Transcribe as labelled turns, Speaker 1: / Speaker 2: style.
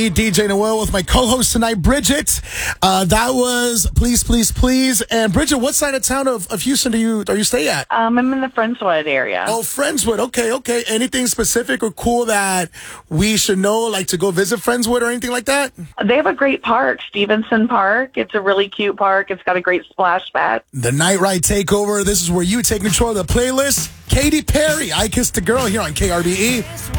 Speaker 1: DJ Noel with my co-host tonight, Bridget. That was Please, Please, Please. And Bridget, what side of town of Houston do you stay at?
Speaker 2: I'm in the Friendswood area.
Speaker 1: Oh, Friendswood. Okay. Anything specific or cool that we should know, like to go visit Friendswood or anything like that?
Speaker 2: They have a great park, Stevenson Park. It's a really cute park. It's got a great splash pad.
Speaker 1: The Night Ride Takeover. This is where you take control of the playlist. Katy Perry, I Kissed a Girl here on KRBE.